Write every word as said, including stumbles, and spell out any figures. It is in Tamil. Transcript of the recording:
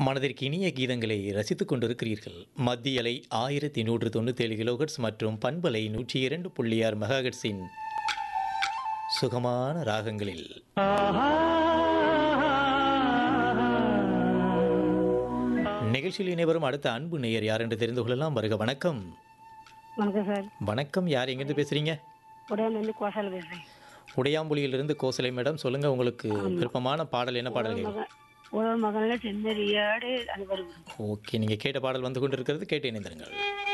மனதிற்கு இனிய கீதங்களை ரசித்துக் கொண்டிருக்கிறீர்கள். மத்திய அலை ஆயிரத்தி நூற்று தொண்ணூற்றி ஏழு கிலோஹெர்ட்ஸ் மற்றும் பண்பலை நூற்றி இரண்டு புள்ளி ஆறு மெகாஹெர்ட்ஸின் சுகமான ராகங்களில் நிகழ்ச்சியில் இணைவரும் அடுத்த அன்பு நேயர் யார் என்று தெரிந்து கொள்ளலாம். வருக. வணக்கம். வணக்கம் சார். வணக்கம். யார் எங்கிருந்து பேசுறீங்க? உடையாம்புலியிலிருந்து கோசால பேசுறேன். உடையாம்புலியிலிருந்து கோசலை மேடம், சொல்லுங்க. உங்களுக்கு விருப்பமான பாடல் என்ன பாடல் கேட்கும்? ஒரு மகன்ல செந்தறியாடு அது வருது. ஓகே, நீங்க கேட்ட பாடல் வந்து கொண்டிருக்கிறது. கேட்டு இணைந்திருங்கள்.